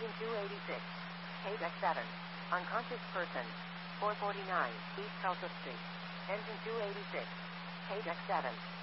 Engine 286. Deck 7. Unconscious person. 449 East Tulsa Street. Engine 286. Deck 7.